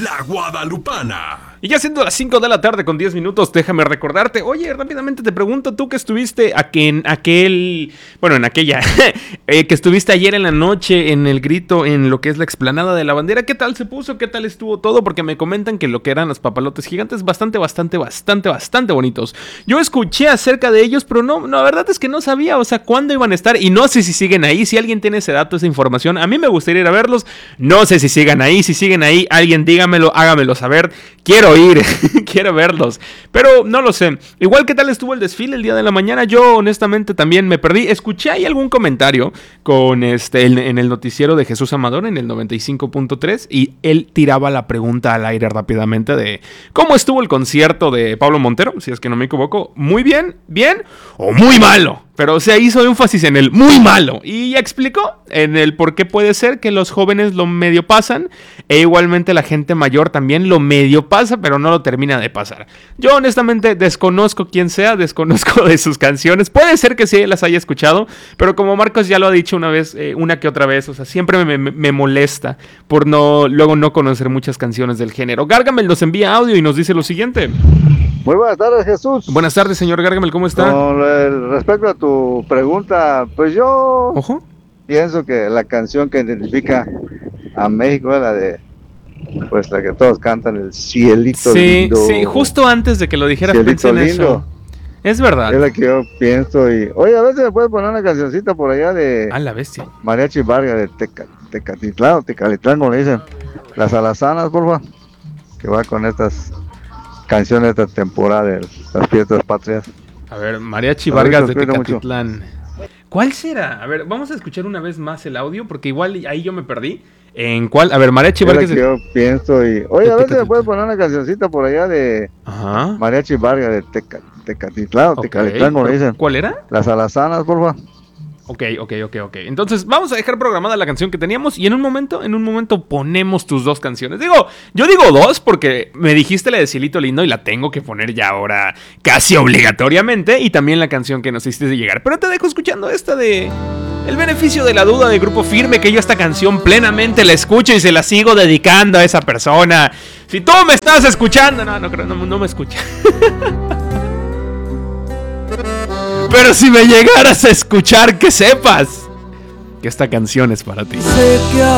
La Guadalupana. Y ya siendo las 5 de la tarde con 10 minutos, déjame recordarte. Oye, rápidamente te pregunto, tú que estuviste que estuviste ayer en la noche en el grito, en lo que es la explanada de la bandera, ¿qué tal se puso? ¿Qué tal estuvo todo? Porque me comentan que lo que eran los papalotes gigantes, bastante bonitos. Yo escuché acerca de ellos, pero no, la verdad es que no sabía, o sea, cuándo iban a estar, y no sé si siguen ahí. Si alguien tiene ese dato, esa información, a mí me gustaría ir a verlos. No sé si sigan ahí, alguien dígamelo, hágamelo saber. Quiero ir, quiero verlos, pero no lo sé. Igual, ¿qué tal estuvo el desfile el día de la mañana? Yo honestamente también me perdí. Escuché ahí algún comentario con en el noticiero de Jesús Amador en el 95.3 y él tiraba la pregunta al aire rápidamente de ¿cómo estuvo el concierto de Pablo Montero? Si es que no me equivoco, muy bien, bien o muy malo. Pero se hizo énfasis en el muy malo y explicó en el por qué puede ser que los jóvenes lo medio pasan e igualmente la gente mayor también lo medio pasa, pero no lo termina de pasar. Yo honestamente desconozco quién sea, desconozco de sus canciones. Puede ser que sí las haya escuchado, pero como Marcos ya lo ha dicho una vez, una que otra vez, o sea, siempre me molesta por luego no conocer muchas canciones del género. Gargamel nos envía audio y nos dice lo siguiente. Muy buenas tardes, Jesús. Buenas tardes, señor Gargamel, ¿cómo está? Con respecto a tu pregunta, pues yo pienso que la canción que identifica a México es la de, pues la que todos cantan, el Cielito Lindo. Sí, justo antes de que lo dijeras pensé en eso. Es verdad. Es la que yo pienso y... Oye, a veces me puedes poner una cancioncita por allá de... Ah, la bestia. Mariachi Vargas de Tecatitlán, o Tecalitlán, como le dicen. Las alazanas, por favor. Que va con estas canciones de esta temporada de las fiestas patrias. A ver, Mariachi Vargas de Tecatitlán. ¿Cuál será? A ver, vamos a escuchar una vez más el audio, porque igual ahí yo me perdí. ¿En cuál? A ver, Mariachi Vargas de... Yo pienso y... Oye, a veces me puedes poner una cancioncita por allá de... Mariachi Vargas de Tecatitlán, o Tecalitlán, como le dicen. ¿Cuál era? Las alazanas, por favor. Ok. Entonces vamos a dejar programada la canción que teníamos y en un momento ponemos tus dos canciones. Yo digo dos porque me dijiste la de Cielito Lindo y la tengo que poner ya ahora casi obligatoriamente, y también la canción que nos hiciste llegar. Pero te dejo escuchando esta de El Beneficio de la Duda de Grupo Firme, que yo esta canción plenamente la escucho y se la sigo dedicando a esa persona. Si tú me estás escuchando, no me escucha. Pero si me llegaras a escuchar, que sepas que esta canción es para ti.